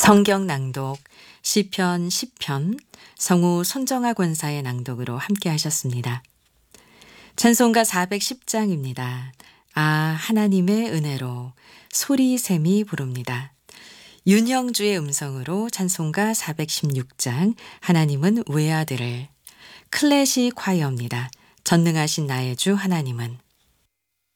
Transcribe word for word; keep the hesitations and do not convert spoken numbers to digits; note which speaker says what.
Speaker 1: 성경 낭독 시편 십 편 성우 손정아 권사의 낭독으로 함께 하셨습니다. 찬송가 사백십 장입니다. 아 하나님의 은혜로 소리샘이 부릅니다. 윤형주의 음성으로 찬송가 사백십육 장 하나님은 외아들을 클래식 콰이어입니다. 전능하신 나의 주 하나님은